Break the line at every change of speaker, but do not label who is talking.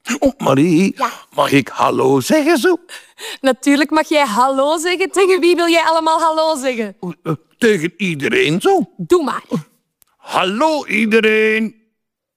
Oh, Marie,
Ja.
mag ik hallo zeggen zo?
Natuurlijk mag jij hallo zeggen. Tegen wie wil jij allemaal hallo zeggen?
Tegen iedereen zo?
Doe maar.
Hallo iedereen.